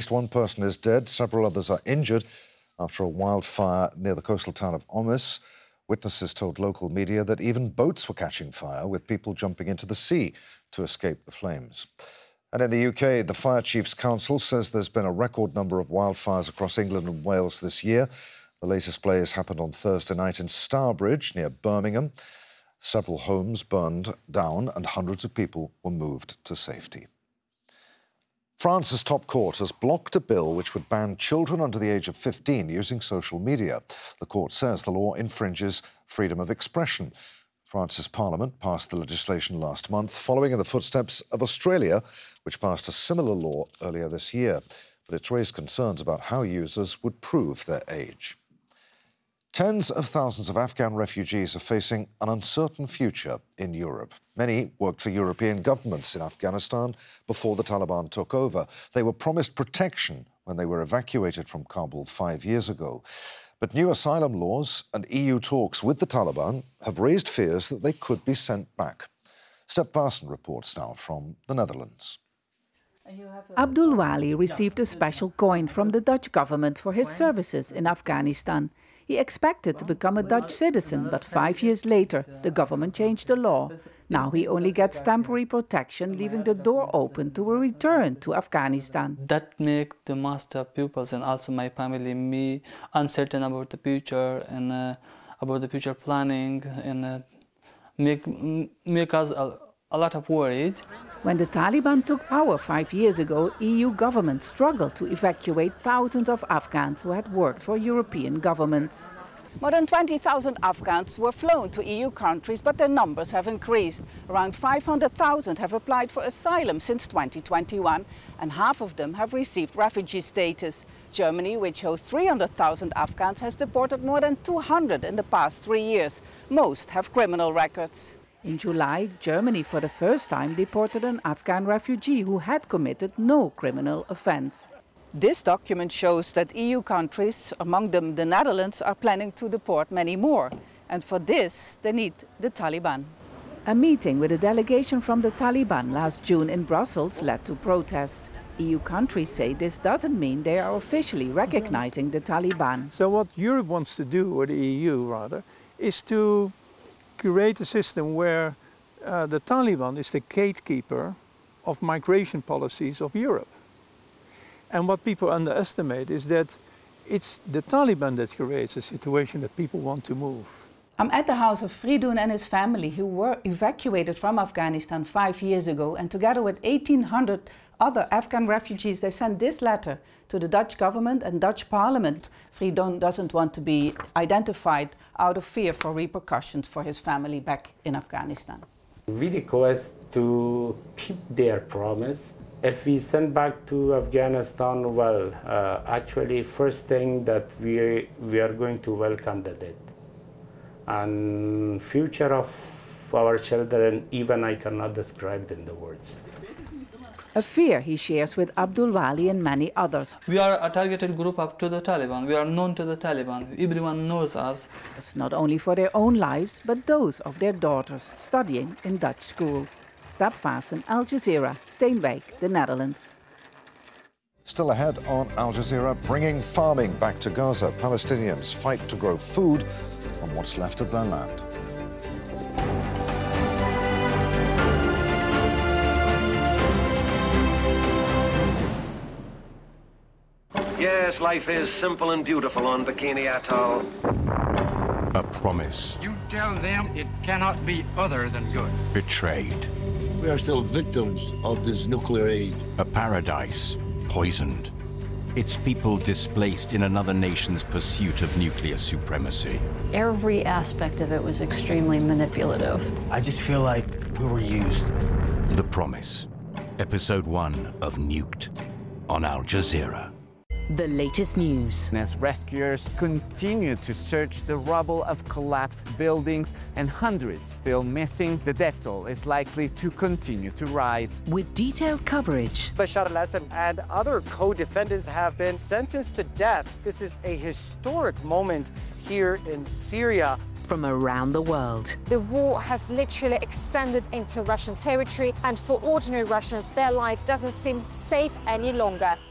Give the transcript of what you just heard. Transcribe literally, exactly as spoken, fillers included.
least one person is dead. Several others are injured after a wildfire near the coastal town of Omis. Witnesses told local media that even boats were catching fire, with people jumping into the sea to escape the flames. And in the U K, the Fire Chiefs Council says there's been a record number of wildfires across England and Wales this year. The latest blaze happened on Thursday night in Stourbridge, near Birmingham. Several homes burned down and hundreds of people were moved to safety. France's top court has blocked a bill which would ban children under the age of fifteen using social media. The court says the law infringes freedom of expression. France's parliament passed the legislation last month, following in the footsteps of Australia, which passed a similar law earlier this year. But it's raised concerns about how users would prove their age. Tens of thousands of Afghan refugees are facing an uncertain future in Europe. Many worked for European governments in Afghanistan before the Taliban took over. They were promised protection when they were evacuated from Kabul five years ago. But new asylum laws and E U talks with the Taliban have raised fears that they could be sent back. Step Varsen reports now from the Netherlands. Abdul Wali received a special coin from the Dutch government for his services in Afghanistan. He expected to become a Dutch citizen, but five years later, the government changed the law. Now he only gets temporary protection, leaving the door open to a return to Afghanistan. That makes the master pupils and also my family, me, uncertain about the future and uh, about the future planning, and uh, make, make us a, a lot of worried. When the Taliban took power five years ago, E U governments struggled to evacuate thousands of Afghans who had worked for European governments. More than twenty thousand Afghans were flown to E U countries, but their numbers have increased. Around five hundred thousand have applied for asylum since twenty twenty-one, and half of them have received refugee status. Germany, which hosts three hundred thousand Afghans, has deported more than two hundred in the past three years. Most have criminal records. In July, Germany for the first time deported an Afghan refugee who had committed no criminal offense. This document shows that E U countries, among them the Netherlands, are planning to deport many more. And for this, they need the Taliban. A meeting with a delegation from the Taliban last June in Brussels led to protests. E U countries say this doesn't mean they are officially recognizing the Taliban. So what Europe wants to do, or the E U rather, is to create a system where uh, the Taliban is the gatekeeper of migration policies of Europe. And what people underestimate is that it's the Taliban that creates a situation that people want to move. I'm at the house of Fridun and his family, who were evacuated from Afghanistan five years ago, and together with eighteen hundred other Afghan refugees, they sent this letter to the Dutch government and Dutch parliament. Fridun doesn't want to be identified out of fear for repercussions for his family back in Afghanistan. We request to keep their promise. If we send back to Afghanistan, well, uh, actually, first thing that we, we are going to welcome the dead. And future of our children, even I cannot describe in the words. A fear he shares with Abdul Wali and many others. We are a targeted group up to the Taliban. We are known to the Taliban. Everyone knows us. It's not only for their own lives, but those of their daughters studying in Dutch schools. Step Varsen, Al Jazeera, Steenwijk, the Netherlands. Still ahead on Al Jazeera, bringing farming back to Gaza. Palestinians fight to grow food on what's left of their land. Yes, life is simple and beautiful on Bikini Atoll. A promise. You tell them it cannot be other than good. Betrayed. We are still victims of this nuclear aid. A paradise poisoned. Its people displaced in another nation's pursuit of nuclear supremacy. Every aspect of it was extremely manipulative. I just feel like we were used. The Promise. Episode one of Nuked on Al Jazeera. The latest news. As rescuers continue to search the rubble of collapsed buildings and hundreds still missing, the death toll is likely to continue to rise. With detailed coverage. Bashar al-Assad and other co-defendants have been sentenced to death. This is a historic moment here in Syria. From around the world. The war has literally extended into Russian territory, and for ordinary Russians, their life doesn't seem safe any longer.